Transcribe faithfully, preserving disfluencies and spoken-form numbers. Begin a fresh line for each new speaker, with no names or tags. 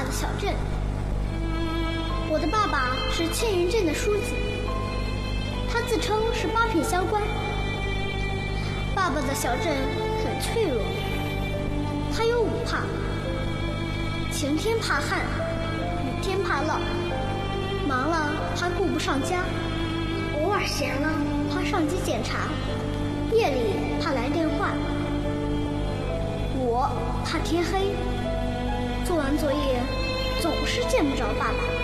的小镇。我的爸爸是千云镇的书记，他自称是八品萧官。爸爸的小镇很脆弱，他有五怕：晴天怕旱，雨天怕涝，忙了怕顾不上家，偶尔闲了怕上级检查，夜里怕来电话。我怕天黑，做完作业总是见不着爸爸。